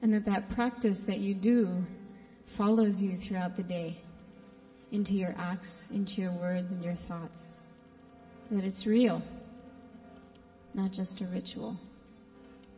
And that practice that you do follows you throughout the day, into your acts, into your words and your thoughts. That it's real, not just a ritual.